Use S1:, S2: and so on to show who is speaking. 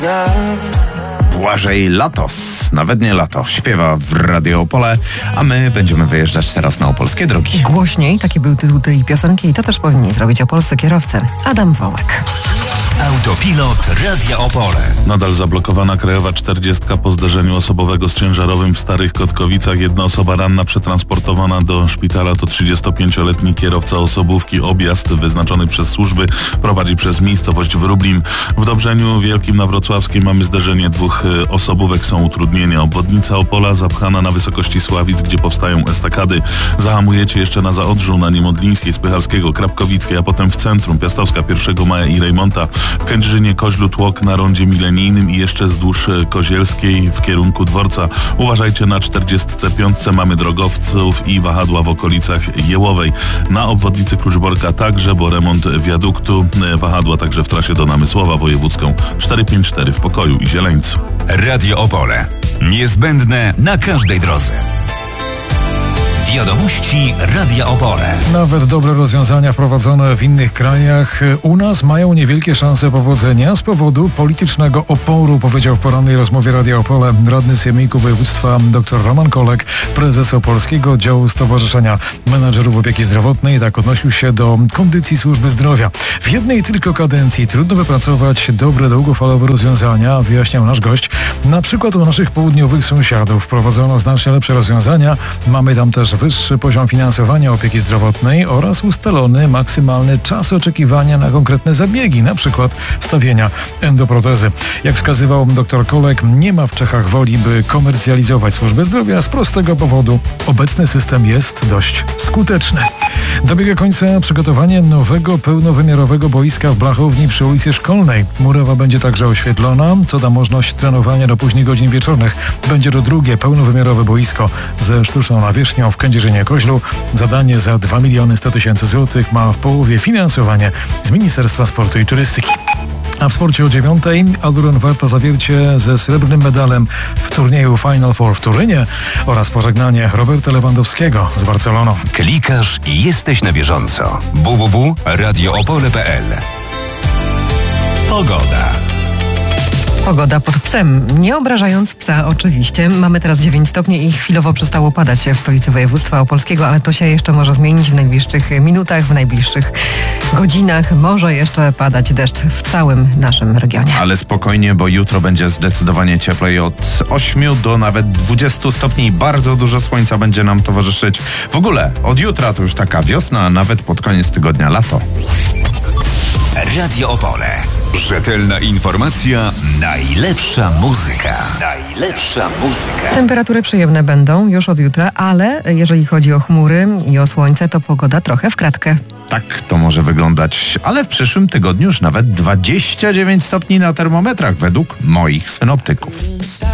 S1: Błażej Latos, nawet nie lato, śpiewa w Radio Opole, a my będziemy wyjeżdżać teraz na opolskie drogi.
S2: Głośniej, taki był tytuł tej piosenki i to też powinni zrobić opolscy kierowcy. Adam Wołek.
S3: Autopilot Radia Opole.
S4: Nadal zablokowana krajowa 40 po zdarzeniu osobowego z ciężarowym w Starych Kotkowicach. Jedna osoba ranna przetransportowana do szpitala to 35-letni kierowca osobówki. Objazd wyznaczony przez służby prowadzi przez miejscowość Wróblin. W Dobrzeniu Wielkim na Wrocławskiej mamy zdarzenie dwóch osobówek, są utrudnienia. Obwodnica Opola zapchana na wysokości Sławic, gdzie powstają estakady. Zahamujecie jeszcze na Zaodrzu, na Niemodlińskiej, Spycharskiego, Krapkowickiej, a potem w centrum Piastowska 1 Maja i Rejmonta. W Kędzierzynie Koźlu tłok na rondzie milenijnym i jeszcze wzdłuż Kozielskiej w kierunku dworca. Uważajcie na 45. Mamy drogowców i wahadła w okolicach Jełowej. Na obwodnicy Kluczborka także, bo remont wiaduktu. Wahadła także w trasie do Namysłowa wojewódzką 454 w Pokoju i Zieleńcu.
S3: Radio Opole. Niezbędne na każdej drodze. Wiadomości Radia Opole.
S5: Nawet dobre rozwiązania wprowadzone w innych krajach u nas mają niewielkie szanse powodzenia z powodu politycznego oporu, powiedział w porannej rozmowie Radia Opole radny Sejmiku Województwa dr Roman Kolek, prezes Opolskiego Oddziału Stowarzyszenia Menadżerów Opieki Zdrowotnej. Tak odnosił się do kondycji służby zdrowia. W jednej tylko kadencji trudno wypracować dobre, długofalowe rozwiązania, wyjaśniał nasz gość. Na przykład u naszych południowych sąsiadów wprowadzono znacznie lepsze rozwiązania. Mamy tam też wyższy poziom finansowania opieki zdrowotnej oraz ustalony maksymalny czas oczekiwania na konkretne zabiegi, na przykład wstawienia endoprotezy. Jak wskazywał dr Kolek, nie ma w Czechach woli, by komercjalizować służbę zdrowia z prostego powodu. Obecny system jest dość skuteczny. Dobiega końca przygotowanie nowego, pełnowymiarowego boiska w Blachowni przy ulicy Szkolnej. Murowa będzie także oświetlona, co da możliwość trenowania do późnych godzin wieczornych. Będzie to drugie pełnowymiarowe boisko ze sztuczną nawierzchnią w Kędzierzynie Koźlu. Zadanie za 2 100 000 złotych ma w połowie finansowanie z Ministerstwa Sportu i Turystyki. A w sporcie o 9:00 Aluron Warta Zawiercie ze srebrnym medalem w turnieju Final Four w Turynie oraz pożegnanie Roberta Lewandowskiego z Barceloną.
S3: Klikasz i jesteś na bieżąco. www.radioopole.pl. Pogoda.
S2: Pogoda pod psem, nie obrażając psa oczywiście. Mamy teraz 9 stopni i chwilowo przestało padać w stolicy województwa opolskiego, ale to się jeszcze może zmienić w najbliższych minutach, w najbliższych godzinach. Może jeszcze padać deszcz w całym naszym regionie.
S1: Ale spokojnie, bo jutro będzie zdecydowanie cieplej, od 8 do nawet 20 stopni. Bardzo dużo słońca będzie nam towarzyszyć. W ogóle od jutra to już taka wiosna, a nawet pod koniec tygodnia lato.
S3: Radio Opole. Rzetelna informacja, najlepsza muzyka. Najlepsza muzyka.
S2: Temperatury przyjemne będą już od jutra, ale jeżeli chodzi o chmury i o słońce, to pogoda trochę w kratkę.
S1: Tak to może wyglądać, ale w przyszłym tygodniu już nawet 29 stopni na termometrach według moich synoptyków.